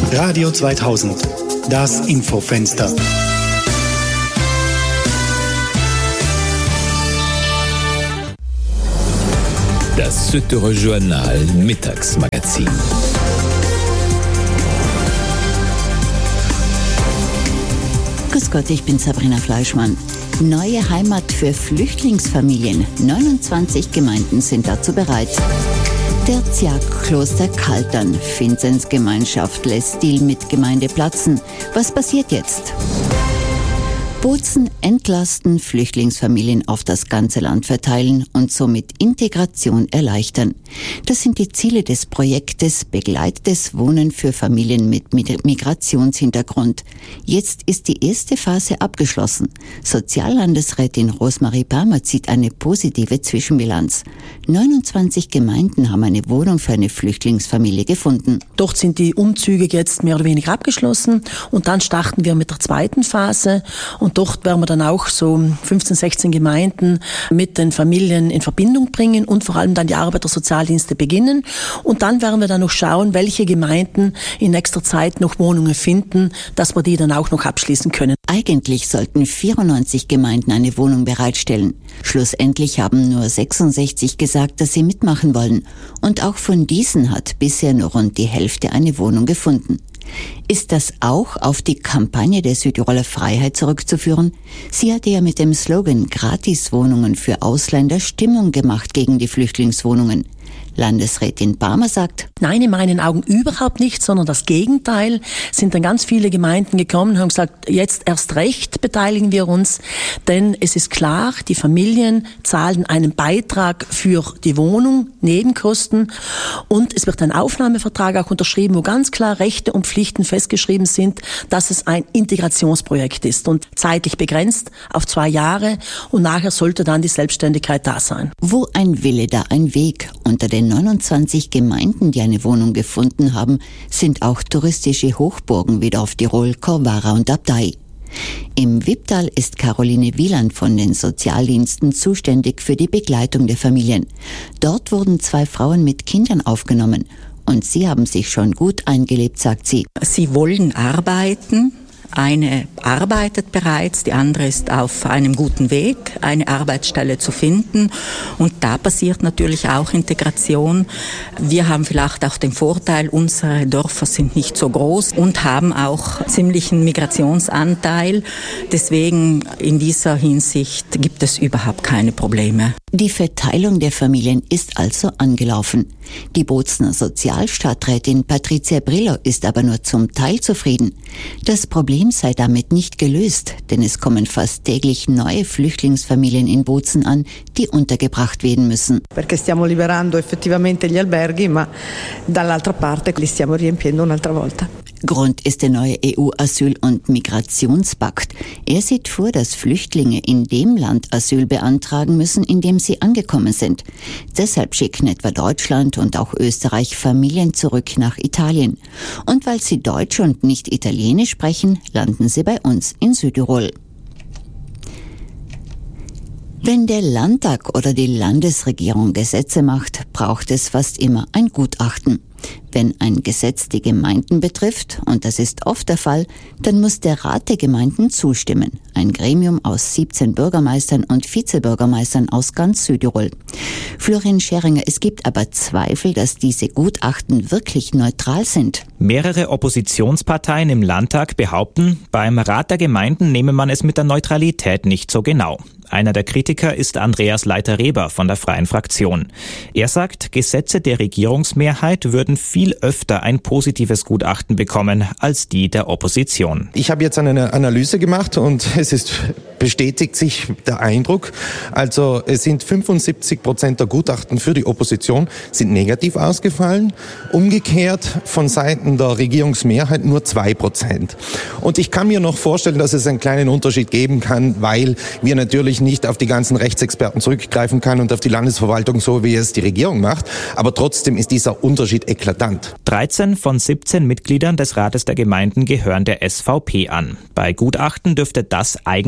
Radio 2000, das Infofenster. Das Süddeutsche Journal Mittagsmagazin. Grüß Gott, ich bin Sabrina Fleischmann. Neue Heimat für Flüchtlingsfamilien. 29 Gemeinden sind dazu bereit. Tertiarkloster Kaltern. Vinzenzgemeinschaft lässt Deal mit Gemeinde platzen. Was passiert jetzt? Bozen entlasten, Flüchtlingsfamilien auf das ganze Land verteilen und somit Integration erleichtern. Das sind die Ziele des Projektes Begleitetes Wohnen für Familien mit Migrationshintergrund. Jetzt ist die erste Phase abgeschlossen. Soziallandesrätin Rosemarie Palmer zieht eine positive Zwischenbilanz. 29 Gemeinden haben eine Wohnung für eine Flüchtlingsfamilie gefunden. Dort sind die Umzüge jetzt mehr oder weniger abgeschlossen und dann starten wir mit der zweiten Phase. Und dort werden wir dann auch so 15, 16 Gemeinden mit den Familien in Verbindung bringen und vor allem dann die Arbeitersozialdienste beginnen. Und dann werden wir dann noch schauen, welche Gemeinden in nächster Zeit noch Wohnungen finden, dass wir die dann auch noch abschließen können. Eigentlich sollten 94 Gemeinden eine Wohnung bereitstellen. Schlussendlich haben nur 66 gesagt, dass sie mitmachen wollen. Und auch von diesen hat bisher nur rund die Hälfte eine Wohnung gefunden. Ist das auch auf die Kampagne der Südtiroler Freiheit zurückzuführen? Sie hatte ja mit dem Slogan Gratiswohnungen für Ausländer Stimmung gemacht gegen die Flüchtlingswohnungen. Landesrätin Palmer sagt: Nein, in meinen Augen überhaupt nicht, sondern das Gegenteil. Sind dann ganz viele Gemeinden gekommen und haben gesagt, jetzt erst recht beteiligen wir uns, denn es ist klar, die Familien zahlen einen Beitrag für die Wohnung, Nebenkosten, und es wird ein Aufnahmevertrag auch unterschrieben, wo ganz klar Rechte und Pflichten festgeschrieben sind, dass es ein Integrationsprojekt ist und zeitlich begrenzt auf 2 Jahre, und nachher sollte dann die Selbstständigkeit da sein. Wo ein Wille, da ein Weg. Unter den 29 Gemeinden, die eine Wohnung gefunden haben, sind auch touristische Hochburgen wie Dorf Tirol, Corvara und Abtei. Im Wipptal ist Caroline Wieland von den Sozialdiensten zuständig für die Begleitung der Familien. Dort wurden 2 Frauen mit Kindern aufgenommen und sie haben sich schon gut eingelebt, sagt sie. Sie wollen arbeiten. Eine arbeitet bereits, die andere ist auf einem guten Weg, eine Arbeitsstelle zu finden, und da passiert natürlich auch Integration. Wir haben vielleicht auch den Vorteil, unsere Dörfer sind nicht so groß und haben auch ziemlichen Migrationsanteil. Deswegen in dieser Hinsicht gibt es überhaupt keine Probleme. Die Verteilung der Familien ist also angelaufen. Die Bozener Sozialstadträtin Patricia Brillo ist aber nur zum Teil zufrieden. Das Problem sei damit nicht gelöst, denn es kommen fast täglich neue Flüchtlingsfamilien in Bozen an, die untergebracht werden müssen. Perché stiamo liberando effettivamente gli alberghi, ma dall'altra parte li stiamo riempiendo un'altra volta. Grund ist der neue EU-Asyl- und Migrationspakt. Er sieht vor, dass Flüchtlinge in dem Land Asyl beantragen müssen, in dem sie angekommen sind. Deshalb schicken etwa Deutschland und auch Österreich Familien zurück nach Italien. Und weil sie Deutsch und nicht Italienisch sprechen, landen sie bei uns in Südtirol. Wenn der Landtag oder die Landesregierung Gesetze macht, braucht es fast immer ein Gutachten. Wenn ein Gesetz die Gemeinden betrifft, und das ist oft der Fall, dann muss der Rat der Gemeinden zustimmen. Ein Gremium aus 17 Bürgermeistern und Vizebürgermeistern aus ganz Südtirol. Florian Scheringer, es gibt aber Zweifel, dass diese Gutachten wirklich neutral sind. Mehrere Oppositionsparteien im Landtag behaupten, beim Rat der Gemeinden nehme man es mit der Neutralität nicht so genau. Einer der Kritiker ist Andreas Leiter-Reber von der Freien Fraktion. Er sagt, Gesetze der Regierungsmehrheit würden viel öfter ein positives Gutachten bekommen als die der Opposition. Ich habe jetzt eine Analyse gemacht und bestätigt sich der Eindruck. Also es sind 75% der Gutachten für die Opposition sind negativ ausgefallen. Umgekehrt von Seiten der Regierungsmehrheit nur 2%. Und ich kann mir noch vorstellen, dass es einen kleinen Unterschied geben kann, weil wir natürlich nicht auf die ganzen Rechtsexperten zurückgreifen können und auf die Landesverwaltung, so wie es die Regierung macht. Aber trotzdem ist dieser Unterschied eklatant. 13 von 17 Mitgliedern des Rates der Gemeinden gehören der SVP an. Bei Gutachten dürfte das eigentlich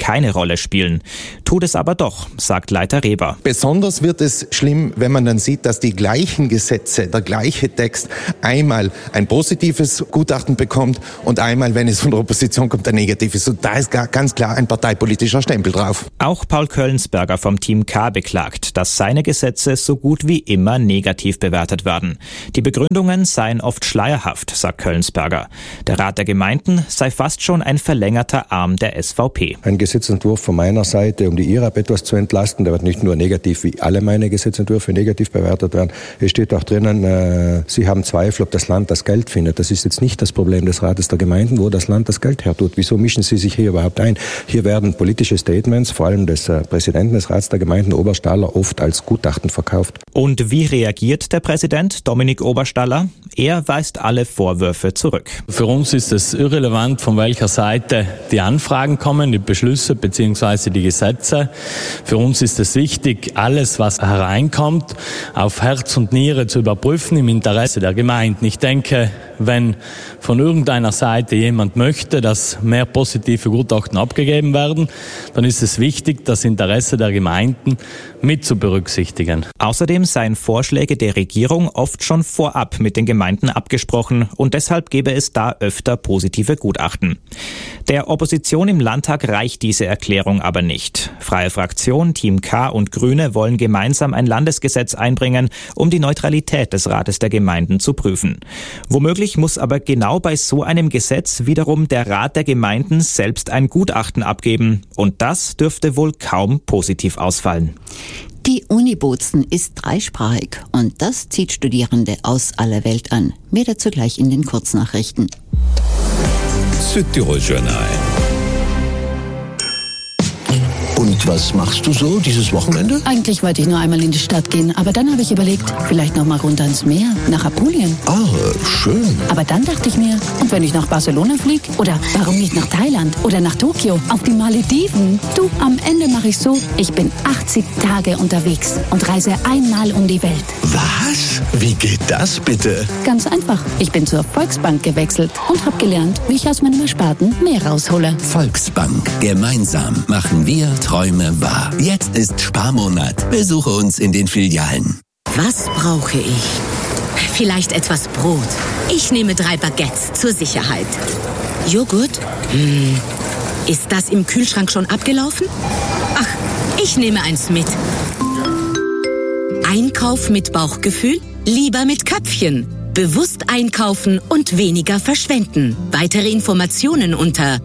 keine Rolle spielen. Tut es aber doch, sagt Leiter Reber. Besonders wird es schlimm, wenn man dann sieht, dass die gleichen Gesetze, der gleiche Text einmal ein positives Gutachten bekommt und einmal, wenn es von der Opposition kommt, ein negatives. Und da ist ganz klar ein parteipolitischer Stempel drauf. Auch Paul Köllensberger vom Team K beklagt, dass seine Gesetze so gut wie immer negativ bewertet werden. Die Begründungen seien oft schleierhaft, sagt Köllensberger. Der Rat der Gemeinden sei fast schon ein verlängerter Arm der SVP. Ein Gesetzentwurf von meiner Seite, um die IRAP etwas zu entlasten. Der wird nicht nur negativ, wie alle meine Gesetzentwürfe negativ bewertet werden. Es steht auch drinnen, Sie haben Zweifel, ob das Land das Geld findet. Das ist jetzt nicht das Problem des Rates der Gemeinden, wo das Land das Geld hertut. Wieso mischen Sie sich hier überhaupt ein? Hier werden politische Statements, vor allem des Präsidenten des Rats der Gemeinden, Oberstaller, oft als Gutachten verkauft. Und wie reagiert der Präsident Dominik Oberstaller? Er weist alle Vorwürfe zurück. Für uns ist es irrelevant, von welcher Seite die Anfragen kommen, die Beschlüsse bzw. die Gesetze. Für uns ist es wichtig, alles, was hereinkommt, auf Herz und Niere zu überprüfen im Interesse der Gemeinden. Ich denke, wenn von irgendeiner Seite jemand möchte, dass mehr positive Gutachten abgegeben werden, dann ist es wichtig, das Interesse der Gemeinden mit zu berücksichtigen. Außerdem seien Vorschläge der Regierung oft schon vorab mit den Gemeinden abgesprochen und deshalb gebe es da öfter positive Gutachten. Der Opposition im Landtag reicht diese Erklärung aber nicht. Freie Fraktion, Team K und Grüne wollen gemeinsam ein Landesgesetz einbringen, um die Neutralität des Rates der Gemeinden zu prüfen. Womöglich muss aber genau bei so einem Gesetz wiederum der Rat der Gemeinden selbst ein Gutachten abgeben. Und das dürfte wohl kaum positiv ausfallen. Die Uni Bozen ist dreisprachig und das zieht Studierende aus aller Welt an. Mehr dazu gleich in den Kurznachrichten. Südtirol Journal. Und was machst du so dieses Wochenende? Eigentlich wollte ich nur einmal in die Stadt gehen, aber dann habe ich überlegt, vielleicht noch mal runter ins Meer, nach Apulien. Ah, schön. Aber dann dachte ich mir, und wenn ich nach Barcelona fliege? Oder warum nicht nach Thailand? Oder nach Tokio? Auf die Malediven? Du, am Ende mache ich so, ich bin 80 Tage unterwegs und reise einmal um die Welt. Was? Wie geht das bitte? Ganz einfach. Ich bin zur Volksbank gewechselt und habe gelernt, wie ich aus meinem Ersparten mehr raushole. Volksbank. Gemeinsam machen wir Träume wahr. Jetzt ist Sparmonat. Besuche uns in den Filialen. Was brauche ich? Vielleicht etwas Brot. Ich nehme 3 Baguettes zur Sicherheit. Joghurt? Ist das im Kühlschrank schon abgelaufen? Ach, ich nehme eins mit. Einkauf mit Bauchgefühl? Lieber mit Köpfchen. Bewusst einkaufen und weniger verschwenden. Weitere Informationen unter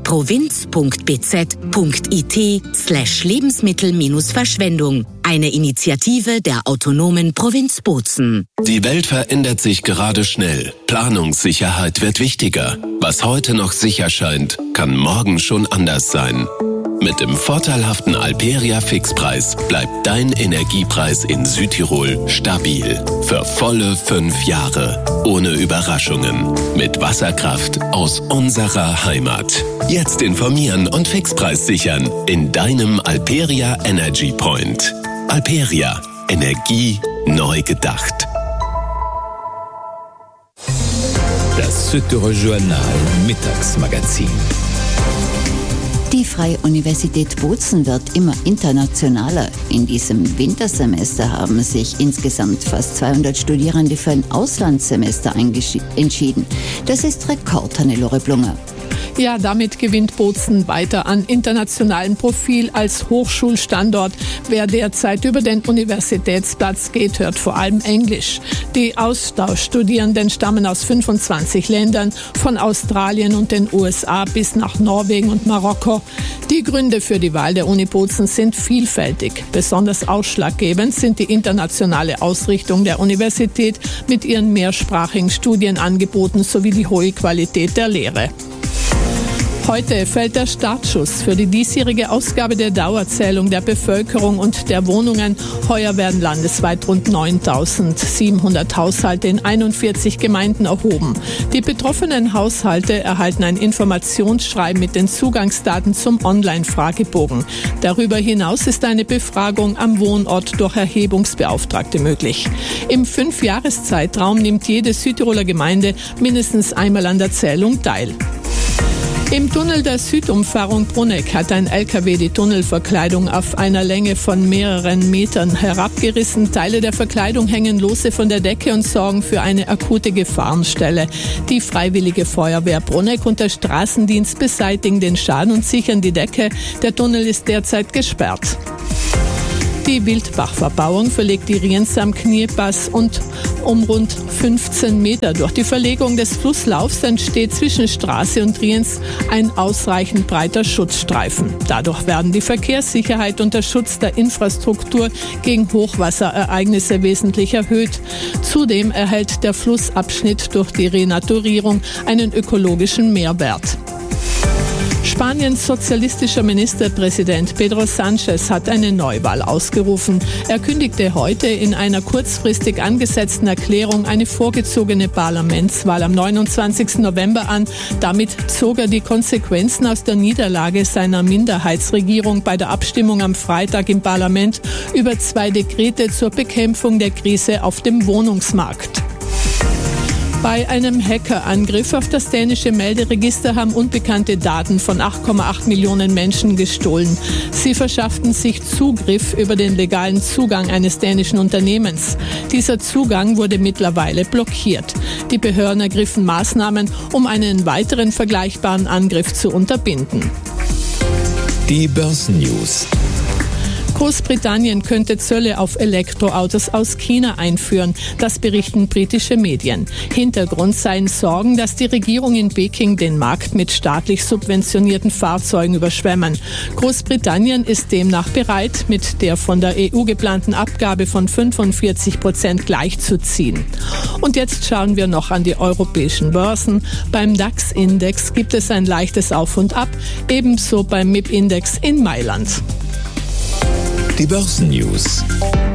provinz.bz.it/Lebensmittel-Verschwendung. Eine Initiative der autonomen Provinz Bozen. Die Welt verändert sich gerade schnell. Planungssicherheit wird wichtiger. Was heute noch sicher scheint, kann morgen schon anders sein. Mit dem vorteilhaften Alperia Fixpreis bleibt dein Energiepreis in Südtirol stabil. Für volle 5 Jahre. Ohne Überraschungen. Mit Wasserkraft aus unserer Heimat. Jetzt informieren und Fixpreis sichern in deinem Alperia Energy Point. Alperia. Energie neu gedacht. Das Südtirol Journal Mittagsmagazin. Die Freie Universität Bozen wird immer internationaler. In diesem Wintersemester haben sich insgesamt fast 200 Studierende für ein Auslandssemester entschieden. Das ist Rekord, Hannelore Blunger. Ja, damit gewinnt Bozen weiter an internationalem Profil als Hochschulstandort. Wer derzeit über den Universitätsplatz geht, hört vor allem Englisch. Die Austauschstudierenden stammen aus 25 Ländern, von Australien und den USA bis nach Norwegen und Marokko. Die Gründe für die Wahl der Uni Bozen sind vielfältig. Besonders ausschlaggebend sind die internationale Ausrichtung der Universität mit ihren mehrsprachigen Studienangeboten sowie die hohe Qualität der Lehre. Heute fällt der Startschuss für die diesjährige Ausgabe der Dauerzählung der Bevölkerung und der Wohnungen. Heuer werden landesweit rund 9.700 Haushalte in 41 Gemeinden erhoben. Die betroffenen Haushalte erhalten ein Informationsschreiben mit den Zugangsdaten zum Online-Fragebogen. Darüber hinaus ist eine Befragung am Wohnort durch Erhebungsbeauftragte möglich. Im 5-Jahreszeitraum nimmt jede Südtiroler Gemeinde mindestens einmal an der Zählung teil. Im Tunnel der Südumfahrung Bruneck hat ein LKW die Tunnelverkleidung auf einer Länge von mehreren Metern herabgerissen. Teile der Verkleidung hängen lose von der Decke und sorgen für eine akute Gefahrenstelle. Die Freiwillige Feuerwehr Bruneck und der Straßendienst beseitigen den Schaden und sichern die Decke. Der Tunnel ist derzeit gesperrt. Die Wildbachverbauung verlegt die Rienz am Kniepass und um rund 15 Meter. Durch die Verlegung des Flusslaufs entsteht zwischen Straße und Rienz ein ausreichend breiter Schutzstreifen. Dadurch werden die Verkehrssicherheit und der Schutz der Infrastruktur gegen Hochwasserereignisse wesentlich erhöht. Zudem erhält der Flussabschnitt durch die Renaturierung einen ökologischen Mehrwert. Spaniens sozialistischer Ministerpräsident Pedro Sánchez hat eine Neuwahl ausgerufen. Er kündigte heute in einer kurzfristig angesetzten Erklärung eine vorgezogene Parlamentswahl am 29. November an. Damit zog er die Konsequenzen aus der Niederlage seiner Minderheitsregierung bei der Abstimmung am Freitag im Parlament über 2 Dekrete zur Bekämpfung der Krise auf dem Wohnungsmarkt. Bei einem Hackerangriff auf das dänische Melderegister haben Unbekannte Daten von 8,8 Millionen Menschen gestohlen. Sie verschafften sich Zugriff über den legalen Zugang eines dänischen Unternehmens. Dieser Zugang wurde mittlerweile blockiert. Die Behörden ergriffen Maßnahmen, um einen weiteren vergleichbaren Angriff zu unterbinden. Die Börsennews. Großbritannien könnte Zölle auf Elektroautos aus China einführen. Das berichten britische Medien. Hintergrund seien Sorgen, dass die Regierung in Peking den Markt mit staatlich subventionierten Fahrzeugen überschwemmen. Großbritannien ist demnach bereit, mit der von der EU geplanten Abgabe von 45% gleichzuziehen. Und jetzt schauen wir noch an die europäischen Börsen. Beim DAX-Index gibt es ein leichtes Auf und Ab, ebenso beim MIB-Index in Mailand. Die Börsennews.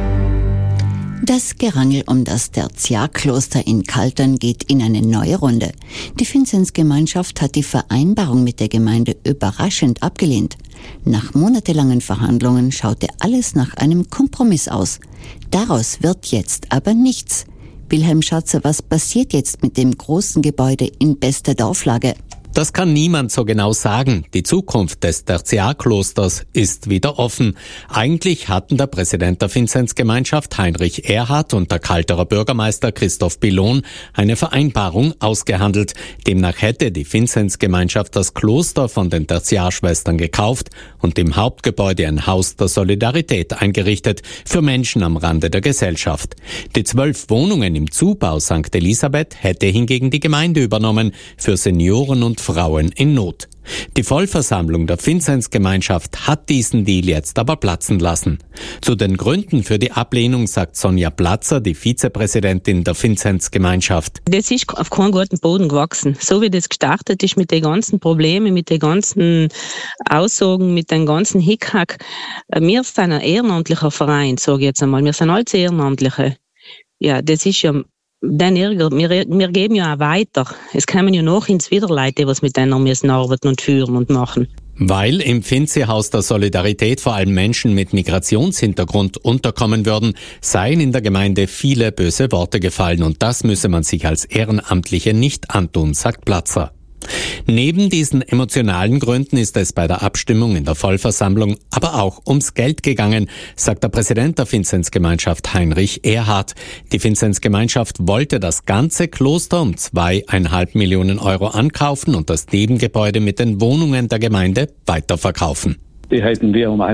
Das Gerangel um das Tertiarkloster in Kaltern geht in eine neue Runde. Die Vinzenzgemeinschaft hat die Vereinbarung mit der Gemeinde überraschend abgelehnt. Nach monatelangen Verhandlungen schaute alles nach einem Kompromiss aus. Daraus wird jetzt aber nichts. Wilhelm Schatzer, was passiert jetzt mit dem großen Gebäude in bester Dorflage? Das kann niemand so genau sagen. Die Zukunft des Tertiarklosters ist wieder offen. Eigentlich hatten der Präsident der Vinzenzgemeinschaft Heinrich Erhardt und der Kalterer Bürgermeister Christoph Billon eine Vereinbarung ausgehandelt. Demnach hätte die Vinzenzgemeinschaft das Kloster von den Tertiarschwestern gekauft und im Hauptgebäude ein Haus der Solidarität eingerichtet für Menschen am Rande der Gesellschaft. Die 12 Wohnungen im Zubau St. Elisabeth hätte hingegen die Gemeinde übernommen für Senioren und Frauen in Not. Die Vollversammlung der Vinzenzgemeinschaft hat diesen Deal jetzt aber platzen lassen. Zu den Gründen für die Ablehnung sagt Sonja Platzer, die Vizepräsidentin der Vinzenzgemeinschaft. Das ist auf keinen guten Boden gewachsen. So wie das gestartet ist mit den ganzen Problemen, mit den ganzen Aussagen, mit den ganzen Hickhack. Wir sind ein ehrenamtlicher Verein, sage ich jetzt einmal. Wir sind alles Ehrenamtliche. Ja, das ist ja den Ärger, wir geben ja auch weiter. Es kommen ja noch ins wieder Leute, was mit denen müssen arbeiten und führen und machen. Weil im Vinzi-Haus der Solidarität vor allem Menschen mit Migrationshintergrund unterkommen würden, seien in der Gemeinde viele böse Worte gefallen und das müsse man sich als Ehrenamtliche nicht antun, sagt Platzer. Neben diesen emotionalen Gründen ist es bei der Abstimmung in der Vollversammlung aber auch ums Geld gegangen, sagt der Präsident der Vinzenzgemeinschaft Heinrich Erhardt. Die Vinzenzgemeinschaft wollte das ganze Kloster um 2,5 Millionen Euro ankaufen und das Nebengebäude mit den Wohnungen der Gemeinde weiterverkaufen. Die hätten wir um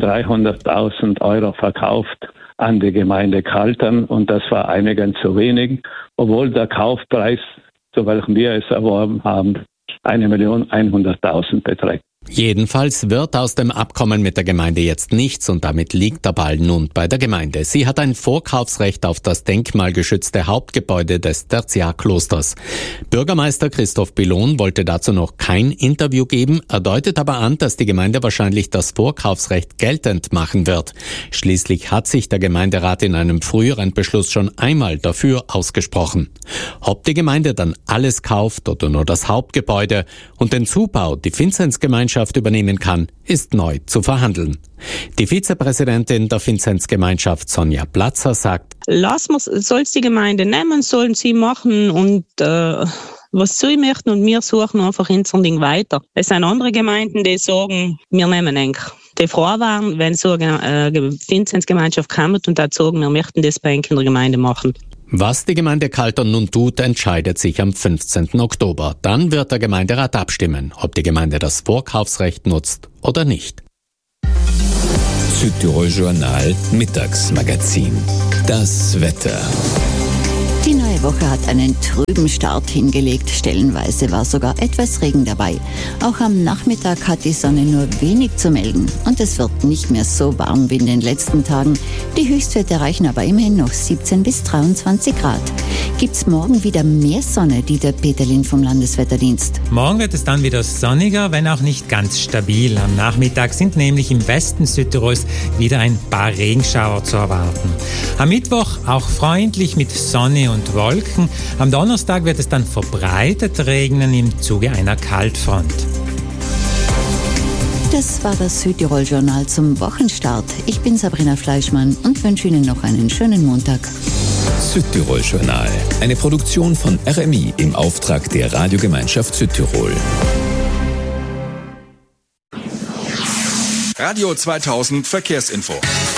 1.300.000 Euro verkauft an die Gemeinde Kaltern und das war einigen zu wenig, obwohl der Kaufpreis, zu welchem wir es erworben haben, 1.100.000 beträgt. Jedenfalls wird aus dem Abkommen mit der Gemeinde jetzt nichts und damit liegt der Ball nun bei der Gemeinde. Sie hat ein Vorkaufsrecht auf das denkmalgeschützte Hauptgebäude des Tertiarklosters. Bürgermeister Christoph Billon wollte dazu noch kein Interview geben, er deutet aber an, dass die Gemeinde wahrscheinlich das Vorkaufsrecht geltend machen wird. Schließlich hat sich der Gemeinderat in einem früheren Beschluss schon einmal dafür ausgesprochen. Ob die Gemeinde dann alles kauft oder nur das Hauptgebäude und den Zubau die Vinzenzgemeinschaft übernehmen kann, ist neu zu verhandeln. Die Vizepräsidentin der Vinzenzgemeinschaft Sonja Platzer sagt, soll es die Gemeinde nehmen, sollen sie machen und was sie möchten und wir suchen einfach unser Ding weiter. Es sind andere Gemeinden, die sagen, wir nehmen eigentlich die froh waren, wenn so eine Vinzenzgemeinschaft kommt und da sagen, wir möchten das bei in der Gemeinde machen. Was die Gemeinde Kaltern nun tut, entscheidet sich am 15. Oktober. Dann wird der Gemeinderat abstimmen, ob die Gemeinde das Vorkaufsrecht nutzt oder nicht. Südtirol Journal Mittagsmagazin. Das Wetter. Die neue Woche hat einen trüben Start hingelegt. Stellenweise war sogar etwas Regen dabei. Auch am Nachmittag hat die Sonne nur wenig zu melden. Und es wird nicht mehr so warm wie in den letzten Tagen. Die Höchstwerte erreichen aber immerhin noch 17 bis 23 Grad. Gibt's morgen wieder mehr Sonne, Dieter Peterlin vom Landeswetterdienst? Morgen wird es dann wieder sonniger, wenn auch nicht ganz stabil. Am Nachmittag sind nämlich im Westen Südtirols wieder ein paar Regenschauer zu erwarten. Am Mittwoch auch freundlich mit Sonne und Wolken. Am Donnerstag wird es dann verbreitet regnen im Zuge einer Kaltfront. Das war das Südtirol-Journal zum Wochenstart. Ich bin Sabrina Fleischmann und wünsche Ihnen noch einen schönen Montag. Südtirol Journal, eine Produktion von RMI im Auftrag der Radiogemeinschaft Südtirol. Radio 2000 Verkehrsinfo.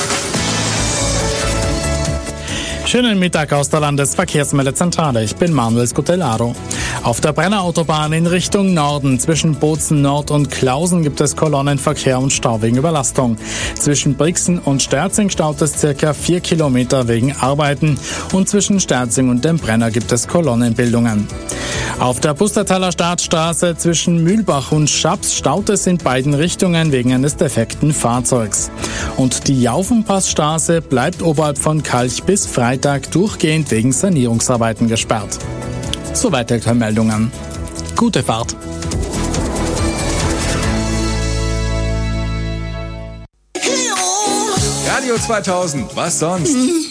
Schönen Mittag aus der Landesverkehrsmeldezentrale. Ich bin Manuel Scutellaro. Auf der Brenner Autobahn in Richtung Norden zwischen Bozen Nord und Klausen gibt es Kolonnenverkehr und Stau wegen Überlastung. Zwischen Brixen und Sterzing staut es ca. 4 Kilometer wegen Arbeiten und zwischen Sterzing und dem Brenner gibt es Kolonnenbildungen. Auf der Pustertaler Staatsstraße zwischen Mühlbach und Schaps staut es in beiden Richtungen wegen eines defekten Fahrzeugs. Und die Jaufenpassstraße bleibt oberhalb von Kalch bis Freitag durchgehend wegen Sanierungsarbeiten gesperrt. Soweit die Meldungen. Gute Fahrt. Radio 2000, was sonst?